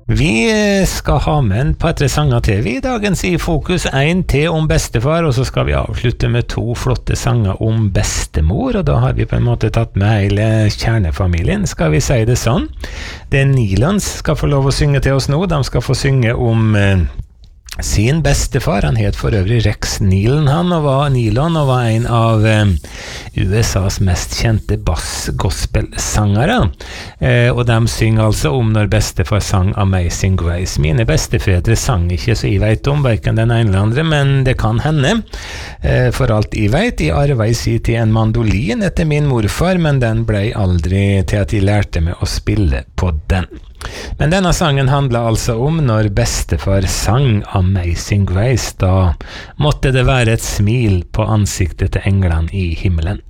Vi skal ha med en par-tre sanger til vi dagens I Fokus, en til om bestefar, og så skal vi avslutte med 2 flotte sanger om bestemor, og da har vi på en måte tatt med hele kjernefamilien, skal vi si det sånn. Det Nilans skal få lov å synge til oss nå, de skal få synge om sin bestefar, han het for øvrig Rex Nilon, og var en av USAs mest kjente gospelsangere, og de synger altså om når bestefar sang Amazing Grace. Mine bestefedre sang ikke så jeg vet om, hverken den ene eller andre, men det kan hende. For alt jeg vet, jeg arvet I sin tid en mandolin etter min morfar, men den ble aldri til at jeg lærte meg å spille på den. Men denne sangen handler altså om når bestefar sang Amazing Grace, da måtte det være et smil på ansiktet til englene I himmelen.